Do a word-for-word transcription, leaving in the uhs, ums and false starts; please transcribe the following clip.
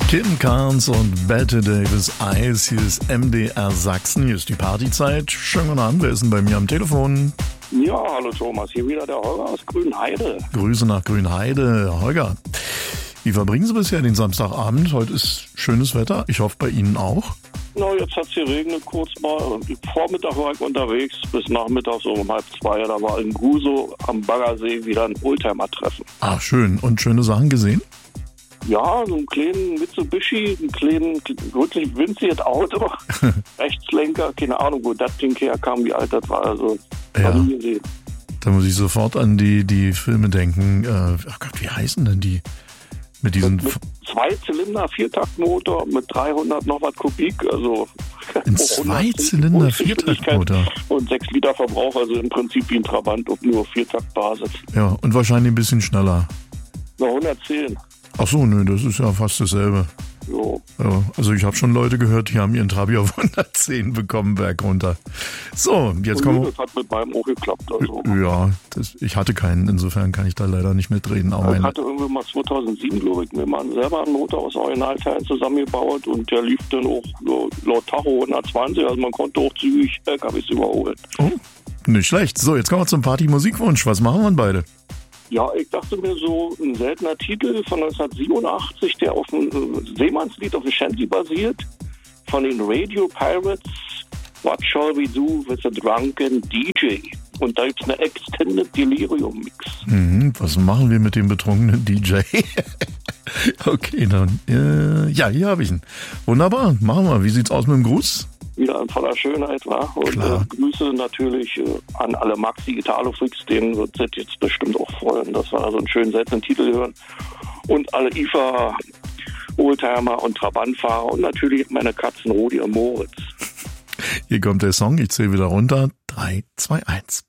Kim Carnes und Bette Davis Eyes. Hier ist M D R Sachsen. Hier ist die Partyzeit. Schönen guten Abend. Wer ist denn bei mir am Telefon? Ja, hallo Thomas. Hier wieder der Holger aus Grünheide. Grüße nach Grünheide. Holger, wie verbringen Sie bisher den Samstagabend? Heute ist schönes Wetter. Ich hoffe, bei Ihnen auch. Na, jetzt hat es hier regnet kurz mal. Vormittag war ich unterwegs, bis Nachmittag so um halb zwei. Da war in Guso am Baggersee wieder ein Oldtimer-Treffen. Ach, schön. Und schöne Sachen gesehen? Ja, so einen kleinen Mitsubishi, einen kleinen, wirklich winziges Auto. Rechtslenker, keine Ahnung, wo das Ding herkam, wie alt das war. Also, ja. nie gesehen. Da muss ich sofort an die, die Filme denken. Äh, ach Gott, wie heißen denn die? Mit diesen Mit, mit zwei Zylinder, Viertaktmotor mit dreihundert noch was Kubik, also ein Zwei-Zylinder, Viertaktmotor und sechs Liter Verbrauch, also im Prinzip wie ein Trabant auf nur Viertaktbasis. Ja, und wahrscheinlich ein bisschen schneller. Na, hundertzehn. Ach so, nö, das ist ja fast dasselbe. Jo. Ja, also ich habe schon Leute gehört, die haben ihren Trabi auf hundertzehn bekommen, berg runter. So, jetzt kommen wir. Das hat mit meinem auch geklappt. Also. Ja, das, ich hatte keinen, insofern kann ich da leider nicht mitreden. Auch ich hatte irgendwie mal zweitausendsieben, glaube ich, mir mal selber einen Motor aus Originalteilen zusammengebaut und der lief dann auch so, laut Tacho hundertzwanzig, also man konnte auch zügig L K Ws überholen. Oh, nicht schlecht. So, jetzt kommen wir zum Party-Musikwunsch. Was machen wir denn beide? Ja, ich dachte mir so, ein seltener Titel von neunzehnhundertsiebenundachtzig, der auf einem Seemannslied auf dem Shanty basiert, von den Radio Pirates, What Shall We Do with a Drunken D J? Und da gibt's eine Extended Delirium Mix. Mhm, was machen wir mit dem betrunkenen D J? Okay, dann, äh, ja, hier habe ich ihn. Wunderbar, machen wir. Wie sieht's aus mit dem Gruß? Wieder in voller Schönheit, war. Und äh, Grüße natürlich äh, an alle Maxi Italo-Freaks, denen wird es jetzt bestimmt auch freuen, dass wir so einen schönen seltenen Titel hören. Und alle I F A, Oldtimer und Trabantfahrer und natürlich meine Katzen Rudi und Moritz. Hier kommt der Song, ich zähle wieder runter. drei, zwei, eins.